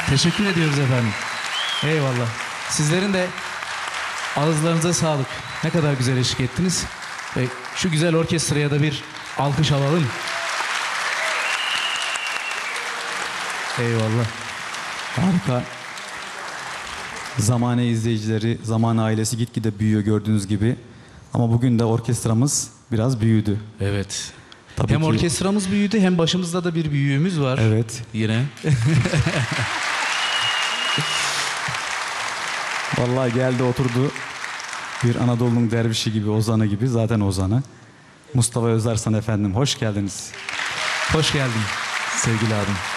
Teşekkür ediyoruz efendim. Eyvallah. Sizlerin de ağızlarınıza sağlık. Ne kadar güzel eşlik ettiniz. Ve şu güzel orkestraya da bir alkış alalım. Eyvallah. Harika. Zamane izleyicileri, Zamane ailesi gitgide büyüyor gördüğünüz gibi. Ama bugün de orkestramız biraz büyüdü. Evet. Tabii hem ki... orkestramız büyüdü hem başımızda da bir büyüğümüz var. Evet. Yine. Vallahi geldi oturdu. Bir Anadolu'nun dervişi gibi, ozanı gibi. Zaten ozanı. Mustafa Özarsan efendim. Hoş geldiniz. Hoş geldin sevgili abim.